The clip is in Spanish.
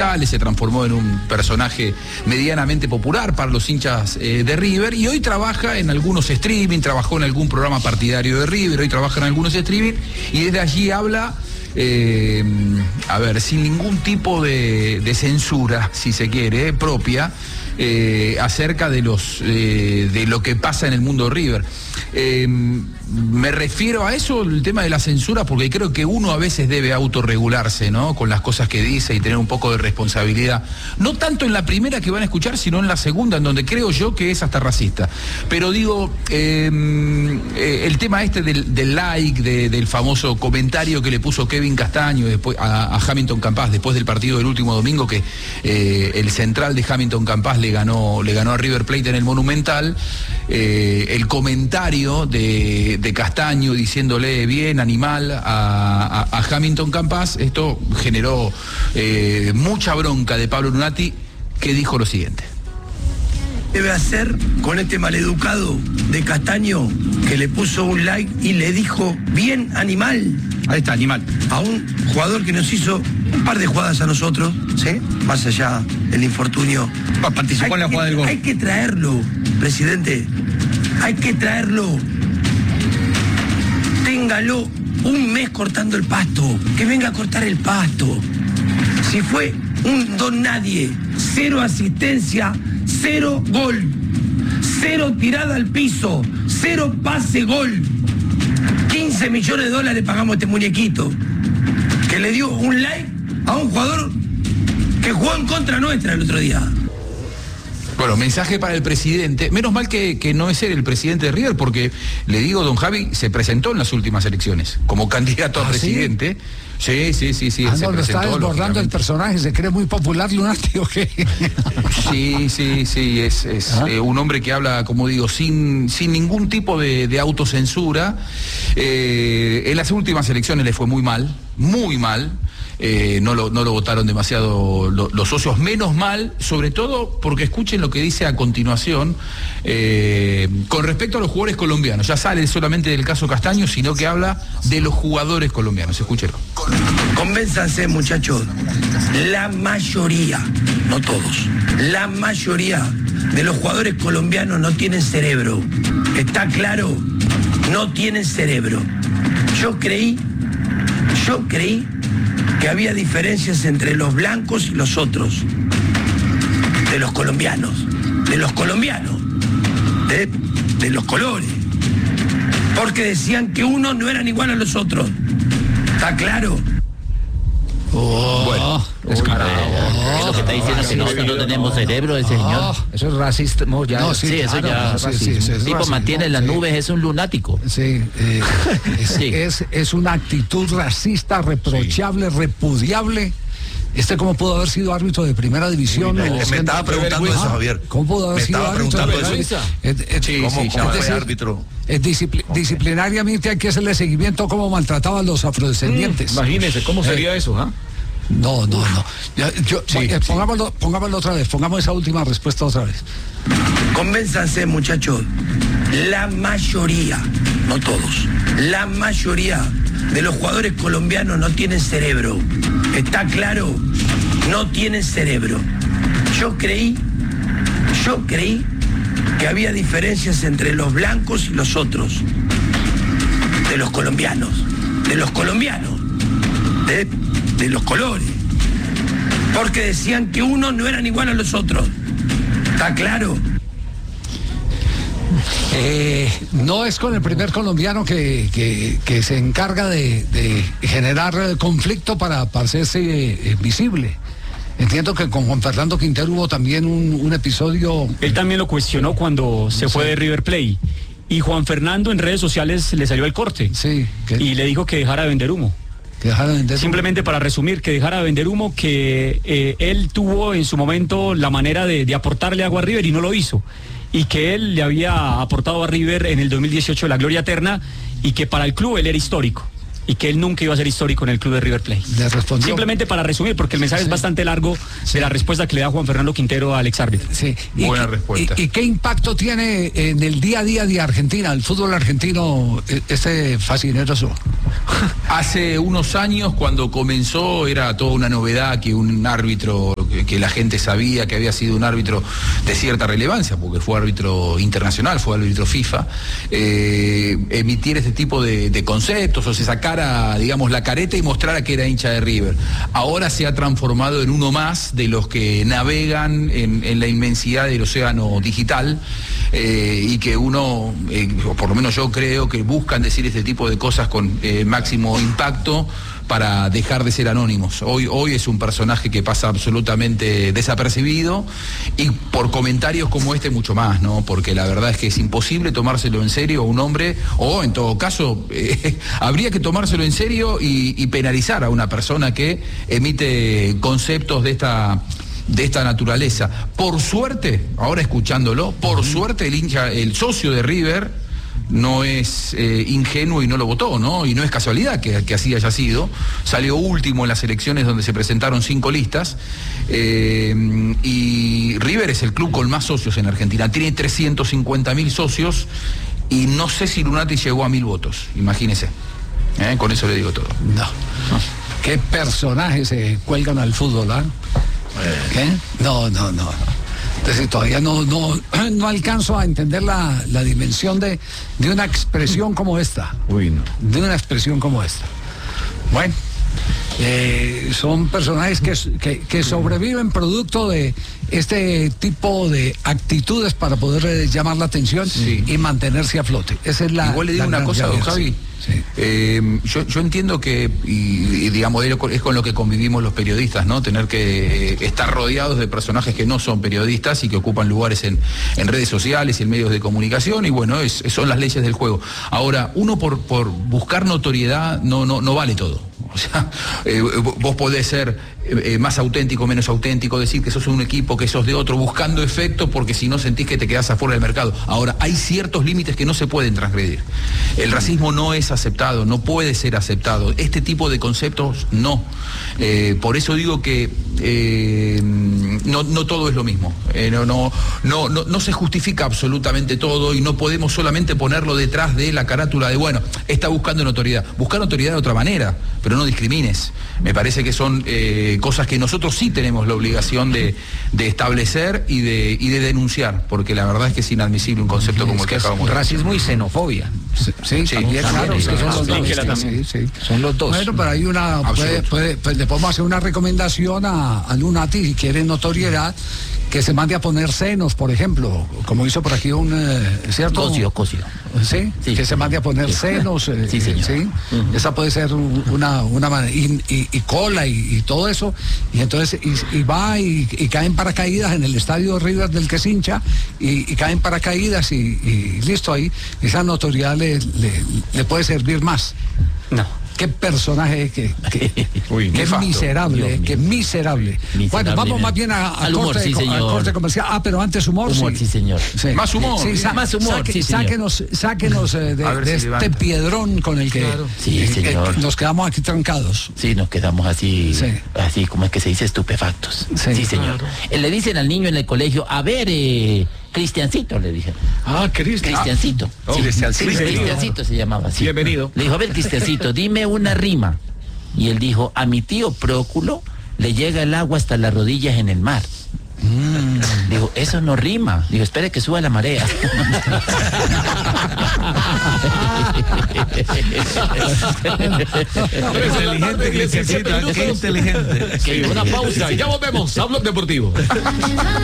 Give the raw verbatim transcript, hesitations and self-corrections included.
sociales, se transformó en un personaje medianamente popular para los hinchas eh, de River, y hoy trabaja en algunos streaming, trabajó en algún programa partidario de River, hoy trabaja en algunos streaming, y desde allí habla, eh, a ver, sin ningún tipo de, de censura, si se quiere, eh, propia, eh, acerca de los eh, de lo que pasa en el mundo de River. Eh, me refiero a eso, el tema de la censura, porque creo que uno a veces debe autorregularse, ¿no?, con las cosas que dice y tener un poco de responsabilidad. No tanto en la primera que van a escuchar, sino en la segunda, en donde creo yo que es hasta racista. Pero digo, eh, eh, el tema este del, del like, de, del famoso comentario que le puso Kevin Castaño después, a, a Hamilton Campas después del partido del último domingo, que eh, el central de Hamilton Campas le ganó, le ganó a River Plate en el Monumental. Eh, el comentario de, de Castaño diciéndole bien, animal, a, a, a Hamilton Campas, esto generó eh, mucha bronca de Pablo Lunati, que dijo lo siguiente. Debe hacer con este maleducado de Castaño, que le puso un like y le dijo bien, animal. Ahí está, animal. A un jugador que nos hizo un par de jugadas a nosotros, ¿sí? Más allá del infortunio. Participó en la jugada del gol. Hay que traerlo, presidente. Hay que traerlo. Téngalo un mes cortando el pasto. Que venga a cortar el pasto. Si fue un don nadie, cero asistencia, cero gol, cero tirada al piso, cero pase gol. quince millones de dólares pagamos a este muñequito, que le dio un like a un jugador que jugó en contra nuestra el otro día. Bueno, mensaje para el presidente. Menos mal que, que no es él el presidente de River, porque le digo, don Javi se presentó en las últimas elecciones como candidato a ¿Ah, presidente. Sí, sí, sí, sí. Ah, se no, lo está desbordando el personaje, se cree muy popular, Lunati, ¿o qué? Sí, sí, sí, es, es ¿Ah? eh, un hombre que habla, como digo, sin, sin ningún tipo de, de autocensura. Eh, en las últimas elecciones le fue muy mal, muy mal. Eh, no, lo, no lo votaron demasiado lo, los socios, menos mal, sobre todo porque escuchen lo que dice a continuación eh, con respecto a los jugadores colombianos. Ya sale solamente del caso Castaño, sino que habla de los jugadores colombianos. Escúchenlo. Convénzanse, muchachos, la mayoría, no todos, la mayoría de los jugadores colombianos no tienen cerebro. ¿Está claro? No tienen cerebro. Yo creí, yo creí que había diferencias entre los blancos y los otros, de los colombianos, de los colombianos, de, de los colores, porque decían que unos no eran igual a los otros. ¿Está claro? Oh, bueno, descarado. Oh, es lo que está diciendo, que nosotros no tenemos cerebro, ese señor. Oh, eso es racismo ya. No, sí, sí, claro, eso ya sí, sí, sí, el tipo racismo, mantiene las sí. nubes, es un lunático. Sí, eh, es, Sí. Es, es una actitud racista, reprochable, sí. repudiable. ¿Este cómo pudo haber sido árbitro de primera división? Uy, me, me estaba preguntando eso, Javier. ¿Cómo pudo haber me sido árbitro de primera división? Sí, ¿Cómo, sí, cómo fue árbitro? Es discipli okay. Disciplinariamente hay que hacerle seguimiento a cómo maltrataban a los afrodescendientes. Mm, imagínese, ¿cómo sería eh, eso? ¿Ah? No, no, no. Ya, yo, sí, eh, sí. Pongámoslo, pongámoslo otra vez, pongamos esa última respuesta otra vez. Convénzanse, muchachos, la mayoría, no todos, la mayoría de los jugadores colombianos no tienen cerebro. ¿Está claro? No tienen cerebro. Yo creí, yo creí que había diferencias entre los blancos y los otros, de los colombianos, de los colombianos, de, de los colores, porque decían que unos no eran igual a los otros. ¿Está claro? Eh, no es con el primer colombiano que, que, que se encarga de, de generar conflicto para, para hacerse eh, visible. Entiendo que con Juan Fernando Quintero hubo también un, un episodio. Él también lo cuestionó cuando se sí. fue de River Plate. Y Juan Fernando en redes sociales le salió el corte. Sí. Que... Y le dijo que dejara de vender humo. Que dejara de vender Simplemente humo. Para resumir, que dejara de vender humo, que eh, él tuvo en su momento la manera de, de aportarle agua a River y no lo hizo. Y que él le había aportado a River en el dos mil dieciocho la gloria eterna y que para el club él era histórico. Y que él nunca iba a ser histórico en el club de River Plate. Le respondió. Simplemente para resumir, porque el mensaje sí. es bastante largo sí. de la respuesta que le da Juan Fernando Quintero al exárbitro. Sí. Buena y, respuesta. Y, ¿Y qué impacto tiene en el día a día de Argentina, el fútbol argentino, este fascineroso? Hace unos años, cuando comenzó, era toda una novedad que un árbitro que la gente sabía que había sido un árbitro de cierta relevancia, porque fue árbitro internacional, fue árbitro FIFA, eh, emitir este tipo de, de conceptos, o se sacara, digamos, la careta y mostrara que era hincha de River. Ahora se ha transformado en uno más de los que navegan en, en la inmensidad del océano digital, eh, y que uno, eh, o por lo menos yo creo que buscan decir este tipo de cosas con eh, máximo impacto para dejar de ser anónimos. Hoy, hoy es un personaje que pasa absolutamente desapercibido, y por comentarios como este mucho más, ¿no? Porque la verdad es que es imposible tomárselo en serio a un hombre, o en todo caso eh, habría que tomárselo en serio y, y penalizar a una persona que emite conceptos de esta de esta naturaleza. Por suerte, ahora escuchándolo, por suerte el hincha, el socio de River no es eh, ingenuo y no lo votó, ¿no? Y no es casualidad que, que así haya sido. Salió último en las elecciones donde se presentaron cinco listas, eh, y River es el club con más socios en Argentina. Tiene trescientos cincuenta mil socios y no sé si Lunati llegó a mil votos, imagínese. ¿Eh? Con eso le digo todo. No. no. ¿Qué personajes se cuelgan al fútbol, ah? ¿Qué? No, no, no. Entonces todavía no, no, no alcanzo a entender la, la dimensión de, de una expresión como esta. Uy, no. De una expresión como esta. Bueno, eh, son personajes que, que, que sobreviven producto de este tipo de actitudes para poder eh, llamar la atención, sí, y mantenerse a flote. Esa es la. Igual le digo una cosa, don Javi. Sí. Eh, yo, yo entiendo que, y, y digamos, es con lo que convivimos los periodistas, ¿no? Tener que eh, estar rodeados de personajes que no son periodistas y que ocupan lugares en, en redes sociales y en medios de comunicación, y bueno, es, son las leyes del juego. Ahora, uno por, por buscar notoriedad no, no, no vale todo. O sea, eh, vos podés ser eh, más auténtico, menos auténtico, decir que sos un equipo, que sos de otro, buscando efecto, porque si no sentís que te quedás afuera del mercado. Ahora, hay ciertos límites que no se pueden transgredir. El racismo no es aceptado, no puede ser aceptado. Este tipo de conceptos no. Eh, por eso digo que eh, no, no todo es lo mismo. Eh, no, no, no, no, no se justifica absolutamente todo, y no podemos solamente ponerlo detrás de la carátula de, bueno, está buscando notoriedad. Buscar notoriedad de otra manera, pero no discrimines. Me parece que son eh, cosas que nosotros sí tenemos la obligación de, de establecer y de, y de denunciar, porque la verdad es que es inadmisible un concepto sí, como el que acabamos de decir. Racismo y xenofobia. Sí, sí, sí, también, claro, es que son los dos. Sí, sí. Son los dos. Bueno, pero hay una, puede, puede, pues le podemos hacer una recomendación a, a Lunati, si quiere notoriedad, que se mande a poner senos, por ejemplo, como hizo por aquí un eh, cierto Cosio, Cosio. ¿Sí? Sí, que se mande a poner senos, eh, sí, señor. ¿sí? Uh-huh. Esa puede ser una una manera, y, y, y cola y, y todo eso, y entonces y, y va y, y cae en paracaídas en el estadio River del que es hincha, y, y cae en paracaídas y, y listo, ahí esa notoriedad le, le, le puede servir más. No. Qué personaje, que, que, Uy, qué miserable, qué miserable. miserable. Bueno, vamos más bien a, a, humor, corte, sí, a corte comercial. Ah, pero antes humor, humor sí. sí, señor. Sí. Más humor. Sí, sa más humor, saque, sí, señor. Sáquenos, sáquenos eh, de, de si este levanta. piedrón con el que claro. sí, eh, señor. Eh, nos quedamos aquí trancados. Sí, nos quedamos así, sí. así como es que se dice, estupefactos. Sí, sí señor. Claro. Eh, le dicen al niño en el colegio, a ver, eh, Cristiancito, le dije. Ah, Cristian. Cristiancito. Oh, sí, Cristiancito. Sí, Cristiancito se llamaba así. Bienvenido. Le dijo, a ver, Cristiancito, dime una rima. Y él dijo, a mi tío Próculo le llega el agua hasta las rodillas en el mar. Mm. Digo, eso no rima. Digo, espere que suba la marea. Inteligente, Cristiancito. Qué inteligente. Sí, una pausa y ya volvemos. Hablo deportivo.